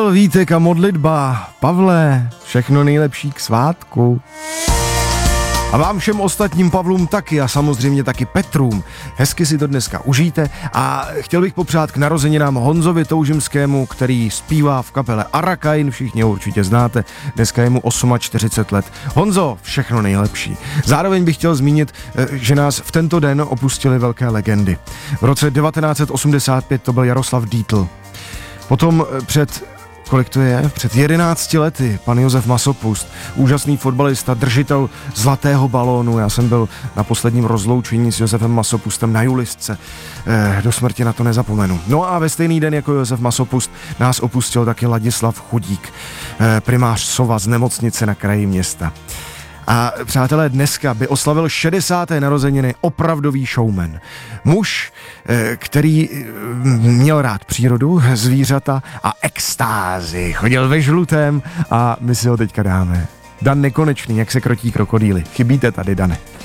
Pavel Vítek a modlitba. Pavle, všechno nejlepší k svátku. A vám všem ostatním Pavlům taky a samozřejmě taky Petrům. Hezky si to dneska užijte a chtěl bych popřát k narozeninám Honzovi Toužimskému, který zpívá v kapele Arakain, všichni ho určitě znáte, dneska je mu 48 let. Honzo, všechno nejlepší. Zároveň bych chtěl zmínit, že nás v tento den opustily velké legendy. V roce 1985 to byl Jaroslav Dietl. Potom před 11 lety pan Josef Masopust, úžasný fotbalista, držitel zlatého balónu. Já jsem byl na posledním rozloučení s Josefem Masopustem na Julisce. Do smrti na to nezapomenu. No a ve stejný den jako Josef Masopust nás opustil taky Ladislav Chudík, primář Sova z nemocnice na kraji města. A přátelé, dneska by oslavil 60. narozeniny opravdový showman. Muž, který měl rád přírodu, zvířata a extázi. Chodil ve žlutém a my si ho teďka dáme. Dan Nekonečný, jak se krotí krokodýly. Chybíte tady, Dane.